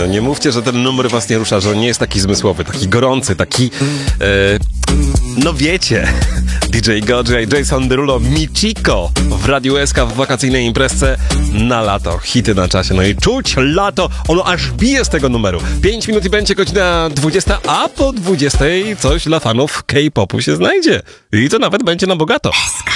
No nie mówcie, że ten numer was nie rusza, że on nie jest taki zmysłowy, taki gorący, taki... no wiecie, DJ Goji, Jason Derulo, Michiko w Radiu SK w wakacyjnej imprezce na lato. Hity na czasie, no i czuć lato, ono aż bije z tego numeru. 5 minut i będzie godzina 20, a po 20 coś dla fanów K-popu się znajdzie. I to nawet będzie na bogato. SK.